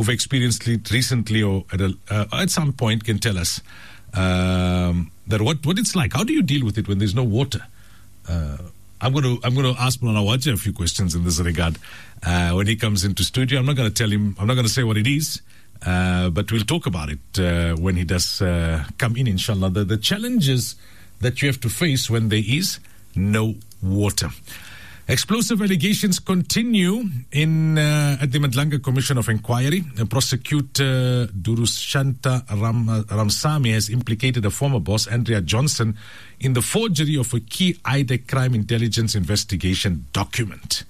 who've experienced it recently or at some point can tell us that what it's like. How do you deal with it when there's no water? I'm going to ask Mulana Waja a few questions in this regard when he comes into studio. I'm not going to tell him. I'm not going to say what it is, but we'll talk about it when he does come in, inshallah. The challenges that you have to face when there is no water. Explosive allegations continue at the Madlanga Commission of Inquiry. Prosecutor Durushanta Ramsamy has implicated a former boss, Andrea Johnson, in the forgery of a key IDEC crime intelligence investigation document.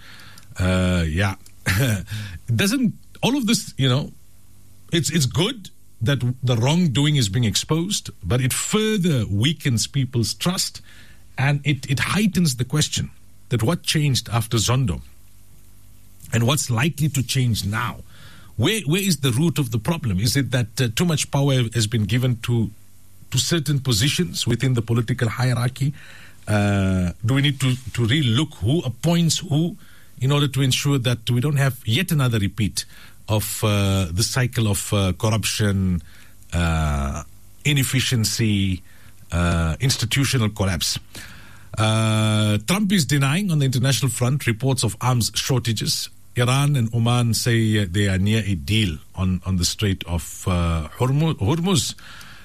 Doesn't all of this, it's good that the wrongdoing is being exposed, but it further weakens people's trust, and it heightens the question that what changed after Zondo and what's likely to change now. Where is the root of the problem? Is it that too much power has been given to certain positions within the political hierarchy? Do we need to really look who appoints who in order to ensure that we don't have yet another repeat of the cycle of corruption, inefficiency, institutional collapse? Trump is denying on the international front reports of arms shortages. Iran and Oman say they are near a deal on the Strait of Hormuz.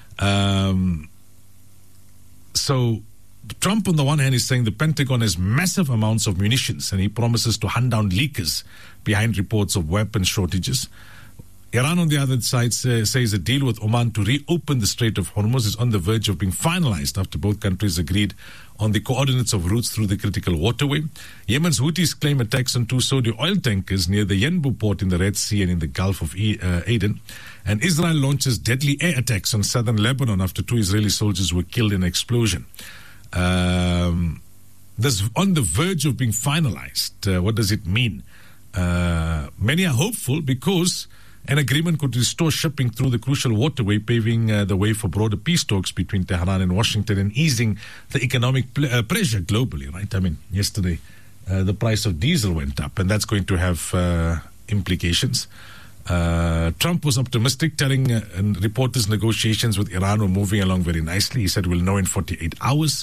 So Trump on the one hand is saying the Pentagon has massive amounts of munitions, and he promises to hunt down leakers behind reports of weapon shortages. Iran on the other side says a deal with Oman to reopen the Strait of Hormuz is on the verge of being finalized after both countries agreed on the coordinates of routes through the critical waterway. Yemen's Houthis claim attacks on two Saudi oil tankers near the Yanbu port in the Red Sea and in the Gulf of Aden. And Israel launches deadly air attacks on southern Lebanon after two Israeli soldiers were killed in an explosion. This on the verge of being finalized. What does it mean? Many are hopeful because an agreement could restore shipping through the crucial waterway, paving the way for broader peace talks between Tehran and Washington and easing the economic pressure globally, right? I mean, yesterday the price of diesel went up, and that's going to have implications. Trump was optimistic, telling reporters negotiations with Iran were moving along very nicely. He said we'll know in 48 hours.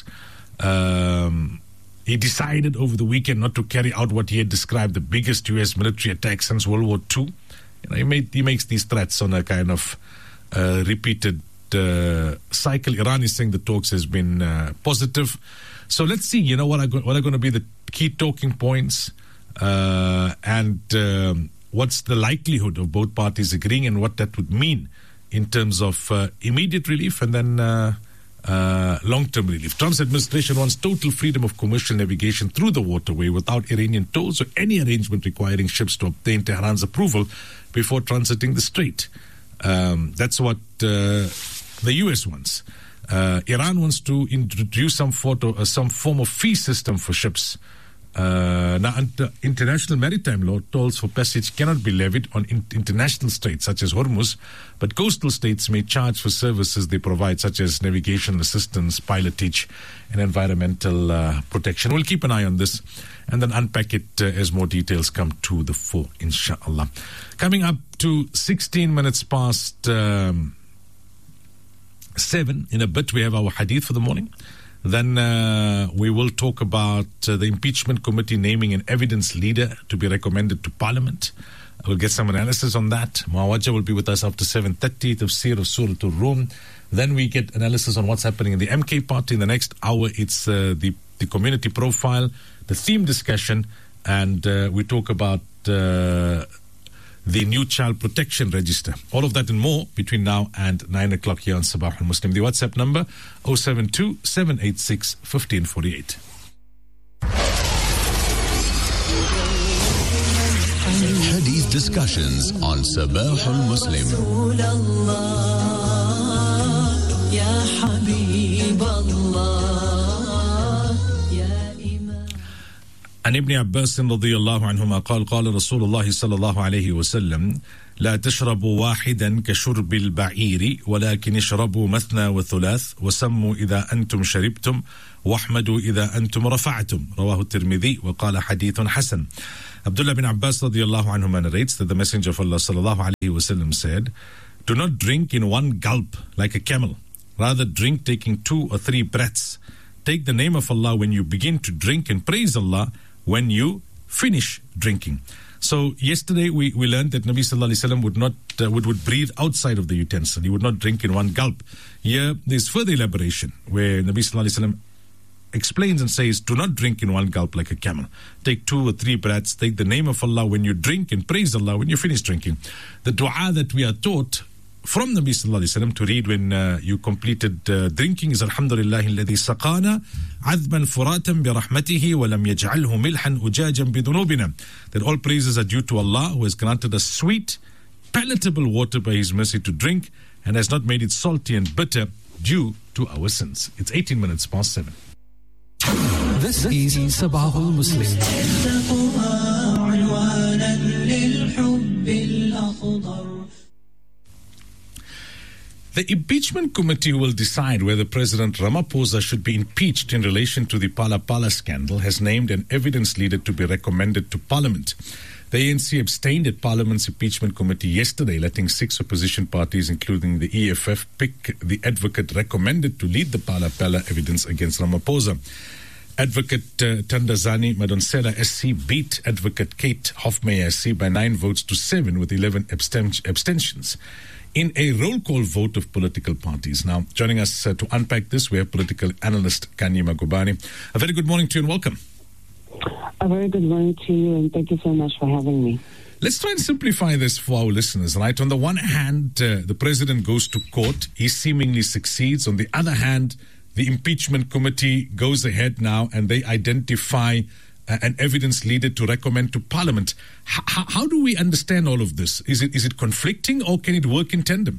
He decided over the weekend not to carry out what he had described the biggest U.S. military attack since World War II. He makes these threats on a kind of repeated cycle. Iran is saying the talks has been positive. So let's see, what are going to be the key talking points and what's the likelihood of both parties agreeing and what that would mean in terms of immediate relief and then long-term relief. Trump's administration wants total freedom of commercial navigation through the waterway without Iranian tolls or any arrangement requiring ships to obtain Tehran's approval before transiting the strait. That's what the U.S. wants. Iran wants to introduce some form of fee system for ships. Now, under international maritime law, tolls for passage cannot be levied on international straits such as Hormuz, but coastal states may charge for services they provide, such as navigation assistance, pilotage, and environmental protection. We'll keep an eye on this and then unpack it as more details come to the fore, inshallah. Coming up to 16 minutes past 7, in a bit we have our hadith for the morning. Then we will talk about the impeachment committee naming an evidence leader to be recommended to Parliament. We'll get some analysis on that. Muawajah will be with us after 7:30, Tafsir of Surah Al-Rum. Then we get analysis on what's happening in the MK party. In the next hour, it's the community profile, the theme discussion, and we talk about the new child protection register. All of that and more between now and 9 o'clock here on Sabah al-Muslim. The WhatsApp number 072 786 1548. Hadith discussions on Sabah al-Muslim. عن ابن عباس رضي الله عنهما قال قال رسول الله صلى الله عليه وسلم لا تشربوا واحدا كشرب البعير ولكن اشربوا مثنى وثلاث وسموا إذا أنتم شربتم واحمدوا إذا أنتم رفعتم رواه الترمذي وقال حديث حسن. Abdullah bin Abbas radiyallahu anhuma narrates that the Messenger of Allah sallallahu alayhi wasallam said, "Do not drink in one gulp like a camel. Rather drink taking 2 or 3 breaths. Take the name of Allah when you begin to drink and praise Allah when you finish drinking." So yesterday we learned that Nabi Sallallahu Alaihi Wasallam would not would breathe outside of the utensil. He would not drink in one gulp. Here there's further elaboration where Nabi Sallallahu Alaihi Wasallam explains and says, "Do not drink in one gulp like a camel. Take 2 or 3 breaths. Take the name of Allah when you drink and praise Allah when you finish drinking." The dua that we are taught from Nabi Sallallahu Alaihi Wasallam to read when you completed drinking is Alhamdulillahi alladhi saqana adban furatan bi rahmatihi wa lam yaj'alhu milhan ujajan bi dhunubina. That all praises are due to Allah, who has granted us sweet, palatable water by His mercy to drink and has not made it salty and bitter due to our sins. It's 18 minutes past 7. This is Sabahul Muslim. The impeachment committee will decide whether President Ramaphosa should be impeached in relation to the Phala Phala scandal has named an evidence leader to be recommended to Parliament. The ANC abstained at Parliament's impeachment committee yesterday, letting 6 opposition parties, including the EFF, pick the advocate recommended to lead the Phala Phala evidence against Ramaphosa. Advocate Thandazani Madonsela SC beat Advocate Kate Hofmeyer SC by 9 votes to 7 with 11 abstentions in a roll call vote of political parties. Now, joining us to unpack this, we have political analyst Khanyi Magubane. A very good morning to you and welcome. A very good morning to you, and thank you so much for having me. Let's try and simplify this for our listeners, right? On the one hand, the president goes to court, he seemingly succeeds. On the other hand, the impeachment committee goes ahead now and they identify an evidence leader to recommend to Parliament. How do we understand all of this? Is it conflicting or can it work in tandem?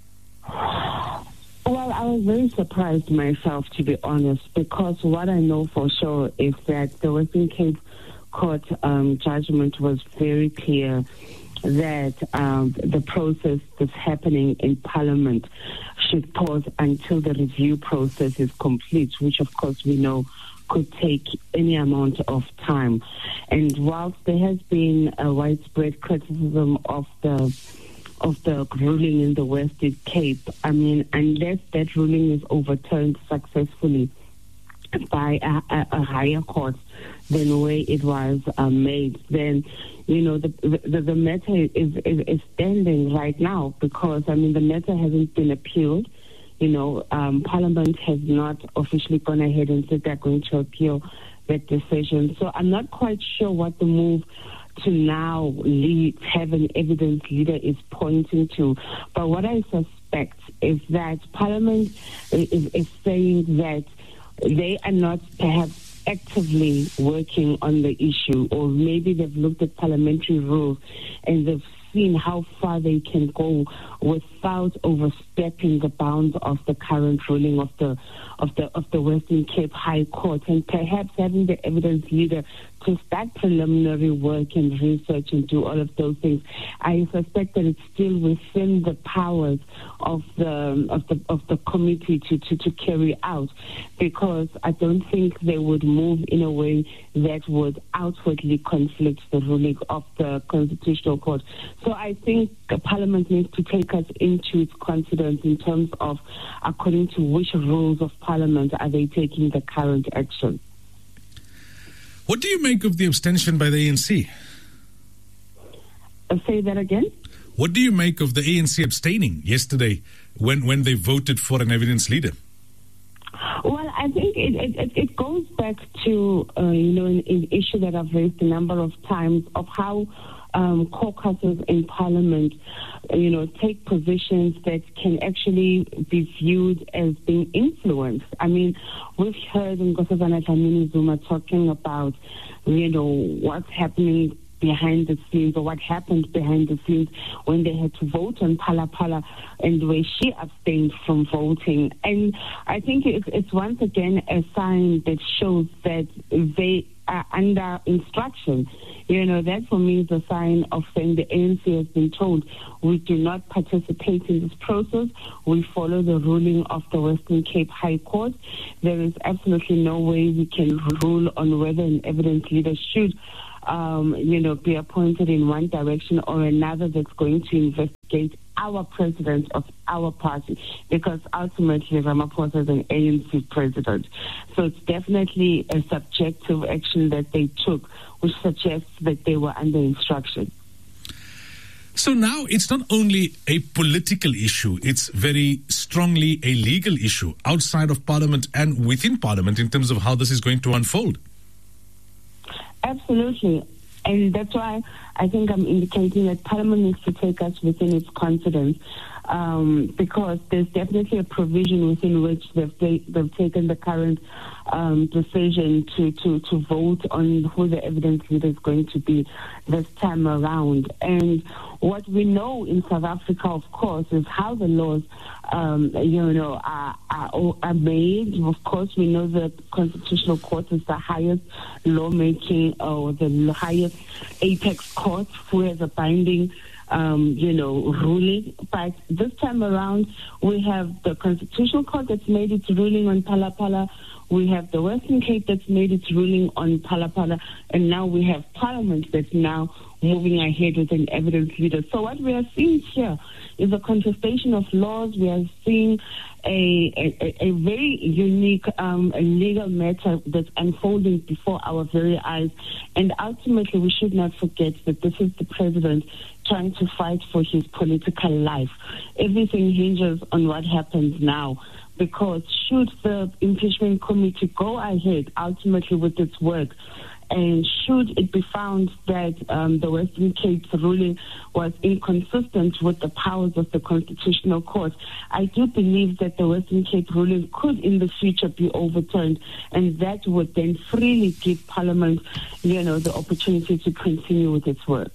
Well, I was very surprised myself, to be honest, because what I know for sure is that the Western Cape Court judgment was very clear that the process that's happening in Parliament should pause until the review process is complete, which of course we know could take any amount of time. And whilst there has been a widespread criticism of the ruling in the Western Cape, I mean, unless that ruling is overturned successfully by a higher court than the way it was made, then the matter is standing right now, because I mean the matter hasn't been appealed. Parliament has not officially gone ahead and said they're going to appeal that decision. So I'm not quite sure what the move to now have an evidence leader is pointing to. But what I suspect is that Parliament is saying that they are not perhaps actively working on the issue, or maybe they've looked at parliamentary rules and they've seen how far they can go without overstepping the bounds of the current ruling of the Western Cape High Court, and perhaps having the evidence leader to start preliminary work and research and do all of those things. I suspect that it's still within the powers of the committee to carry out, because I don't think they would move in a way that would outwardly conflict the ruling of the Constitutional Court. So I think the Parliament needs to take us into its confidence in terms of according to which rules of Parliament are they taking the current action. What do you make of the abstention by the ANC? Say that again? What do you make of the ANC abstaining yesterday when they voted for an evidence leader? Well, I think it goes back to, an issue that I've raised a number of times of how caucuses in Parliament, take positions that can actually be viewed as being influenced. I mean, we've heard Nkosazana Dlamini Zuma talking about, what's happening behind the scenes, or what happened behind the scenes when they had to vote on Phala Phala and the way she abstained from voting. And I think it's once again a sign that shows that they are under instruction. That for me is a sign of saying the ANC has been told, we do not participate in this process. We follow the ruling of the Western Cape High Court. There is absolutely no way we can rule on whether an evidence leader should be appointed in one direction or another that's going to investigate our president of our party, because ultimately Ramaphosa is an ANC president. So it's definitely a subjective action that they took, which suggests that they were under instruction. So now it's not only a political issue, it's very strongly a legal issue outside of Parliament and within Parliament in terms of how this is going to unfold. Absolutely. And that's why I think I'm indicating that Parliament needs to take us within its confidence, because there's definitely a provision within which they've taken the current decision to vote on who the evidence leader is going to be this time around. And what we know in South Africa, of course, is how the laws, are made. Of course, we know the Constitutional Court is the highest lawmaking or the highest apex court who has a binding ruling. But this time around, we have the Constitutional Court that's made its ruling on Phala Phala. We have the Western Cape that's made its ruling on Phala Phala. And now we have Parliament that's now moving ahead with an evidence leader. So what we are seeing here is a contestation of laws. We are seeing a very unique legal matter that's unfolding before our very eyes. And ultimately, we should not forget that this is the president trying to fight for his political life. Everything hinges on what happens now, because should the impeachment committee go ahead ultimately with its work, and should it be found that the Western Cape's ruling was inconsistent with the powers of the Constitutional Court, I do believe that the Western Cape ruling could in the future be overturned, and that would then freely give Parliament, the opportunity to continue with its work.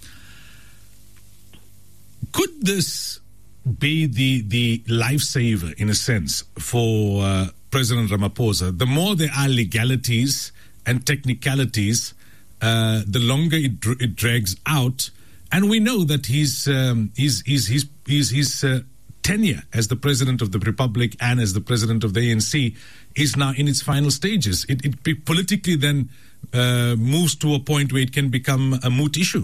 Could this be the lifesaver, in a sense, for President Ramaphosa? The more there are legalities and technicalities, the longer it drags out, and we know that his tenure as the president of the Republic and as the president of the ANC is now in its final stages. It politically then moves to a point where it can become a moot issue.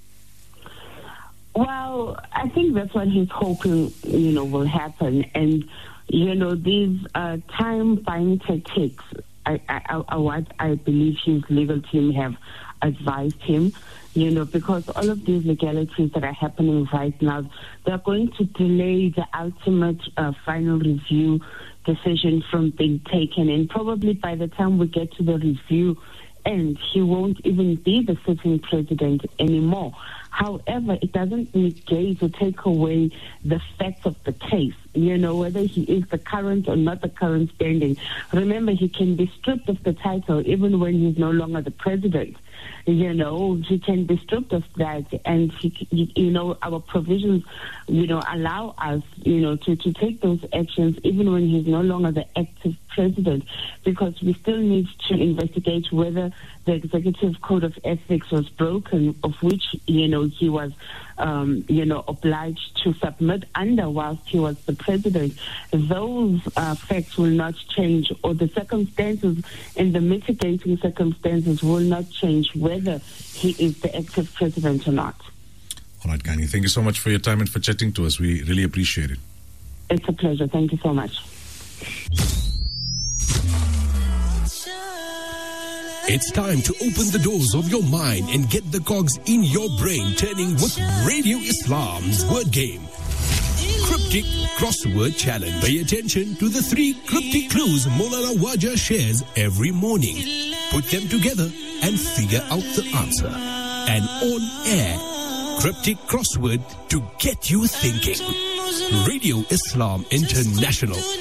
Well, I think that's what he's hoping, will happen. And, these time-buying tactics are what I believe his legal team have advised him, because all of these legalities that are happening right now, they're going to delay the ultimate final review decision from being taken. And probably by the time we get to the review end, he won't even be the sitting president anymore. However, it doesn't negate or take away the facts of the case, whether he is the current or not the current standing. Remember, he can be stripped of the title even when he's no longer the president. He can be stripped of that, and our provisions, allow us, to take those actions even when he's no longer the active president, because we still need to investigate whether the Executive Code of Ethics was broken, of which, he was, obliged to submit under whilst he was the president. Those facts will not change, or the circumstances and the mitigating circumstances will not change whether he is the active president or not. All right, Kani, thank you so much for your time and for chatting to us. We really appreciate it. It's a pleasure. Thank you so much. It's time to open the doors of your mind and get the cogs in your brain turning with Radio Islam's word game. Cryptic Crossword Challenge. Pay attention to the 3 cryptic clues Maulana Waja shares every morning. Put them together and figure out the answer. An on-air cryptic crossword to get you thinking. Radio Islam International.